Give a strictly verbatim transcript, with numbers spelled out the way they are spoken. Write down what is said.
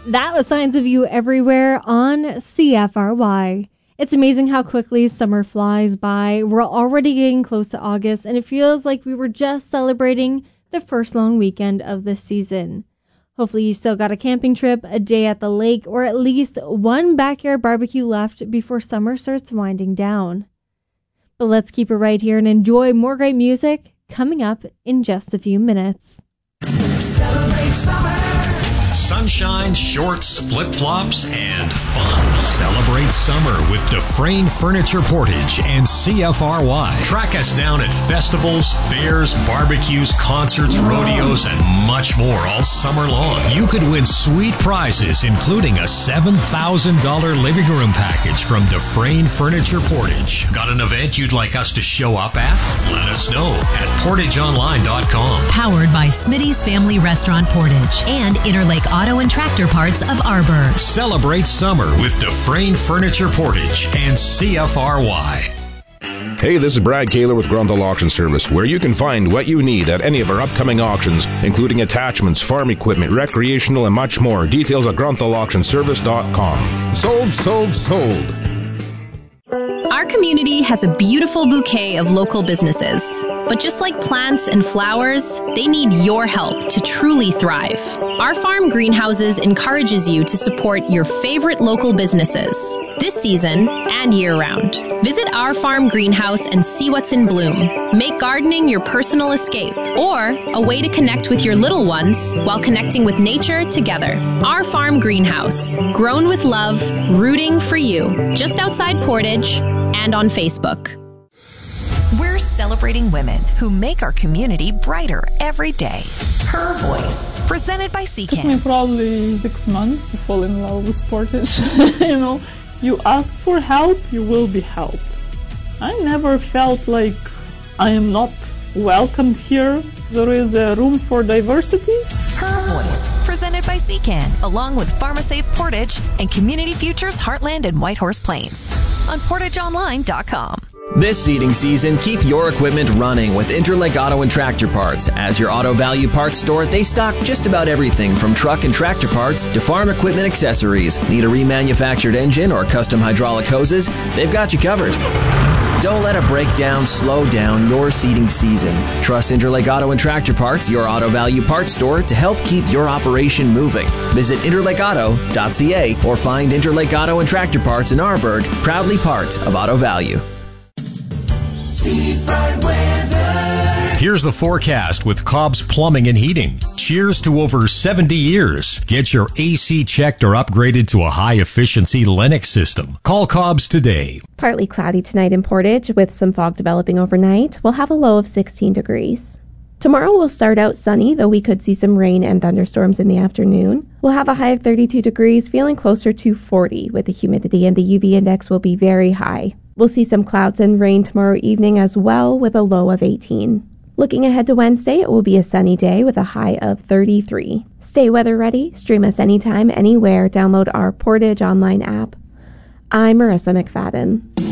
That was Signs of You Everywhere on C F R Y. It's amazing how quickly summer flies by. We're already getting close to August, and it feels like we were just celebrating the first long weekend of the season. Hopefully you still got a camping trip, a day at the lake, or at least one backyard barbecue left before summer starts winding down. But let's keep it right here and enjoy more great music coming up in just a few minutes. Celebrate summer. Sunshine, shorts, flip-flops, and fun. Celebrate summer with Dufresne Furniture Portage and C F R Y. Track us down at festivals, fairs, barbecues, concerts, rodeos, and much more all summer long. You could win sweet prizes, including a seven thousand dollars living room package from Dufresne Furniture Portage. Got an event you'd like us to show up at? Let us know at portage online dot com. Powered by Smitty's Family Restaurant Portage and Interlake Auto and Tractor Parts of Arbor. Celebrate summer with Dufresne Furniture Portage and C F R Y. Hey, this is Brad Kaler with Grunthal Auction Service, where you can find what you need at any of our upcoming auctions, including attachments, farm equipment, recreational, and much more. Details at grunthal auction service dot com. Sold, sold, sold. Our community has a beautiful bouquet of local businesses, but just like plants and flowers, they need your help to truly thrive. Our farm greenhouses encourages you to support your favorite local businesses this season and year-round. Visit our farm greenhouse and see what's in bloom. Make gardening your personal escape or a way to connect with your little ones while connecting with nature together. Our farm greenhouse, grown with love, rooting for you, just outside Portage and on Facebook. We're celebrating women who make our community brighter every day. Her Voice, presented by C C A N. It took me probably six months to fall in love with Portage. You know, you ask for help, you will be helped. I never felt like I am not welcomed here. There is a room for diversity. Her Voice, presented by C C A N, along with PharmaSafe Portage and Community Futures Heartland and Whitehorse Plains on portage online dot com. This seeding season, keep your equipment running with Interlake Auto and Tractor Parts. As your Auto Value Parts store, they stock just about everything from truck and tractor parts to farm equipment accessories. Need a remanufactured engine or custom hydraulic hoses? They've got you covered. Don't let a breakdown slow down your seeding season. Trust Interlake Auto and Tractor Parts, your Auto Value Parts store, to help keep your operation moving. Visit interlake auto dot c a or find Interlake Auto and Tractor Parts in Arborg, proudly part of Auto Value. Here's the forecast with Cobb's Plumbing and Heating. Cheers to over seventy years. Get your A C checked or upgraded to a high-efficiency Lennox system. Call Cobb's today. Partly cloudy tonight in Portage with some fog developing overnight. We'll have a low of sixteen degrees. Tomorrow will start out sunny, though we could see some rain and thunderstorms in the afternoon. We'll have a high of thirty-two degrees, feeling closer to forty with the humidity, and the U V index will be very high. We'll see some clouds and rain tomorrow evening as well with a low of eighteen. Looking ahead to Wednesday, it will be a sunny day with a high of thirty-three. Stay weather ready. Stream us anytime, anywhere. Download our Portage online app. I'm Marissa McFadden.